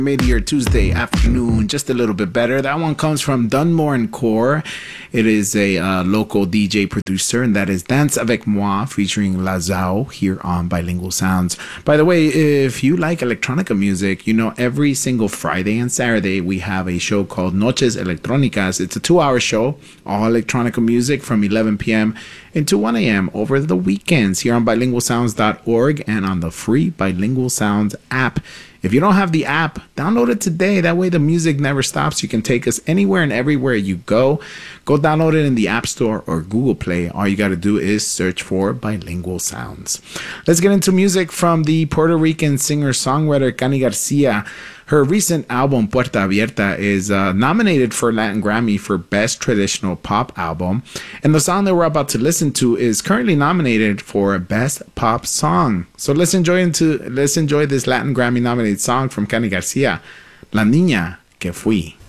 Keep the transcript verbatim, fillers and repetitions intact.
Made your Tuesday afternoon just a little bit better. That one comes from Dunmore and Core. It is a uh, local D J producer, and that is Dance Avec Moi featuring Lazao here on Bilingual Sounds. By the way, if you like electronica music, you know every single Friday and Saturday we have a show called Noches Electrónicas. It's a two-hour show, all electronica music from eleven p.m. into one a.m. over the weekends here on bilingual sounds dot org and on the free Bilingual Sounds app. If you don't have the app, download it today. That way the music never stops. You can take us anywhere and everywhere you go. Go download it in the App Store or Google Play. All you got to do is search for Bilingual Sounds. Let's get into music from the Puerto Rican singer-songwriter Cani Garcia. Her recent album, Puerta Abierta, is uh, nominated for Latin Grammy for Best Traditional Pop Album. And the song that we're about to listen to is currently nominated for Best Pop Song. So let's enjoy, into, let's enjoy this Latin Grammy nominated song from Cani Garcia, La Niña que Fui.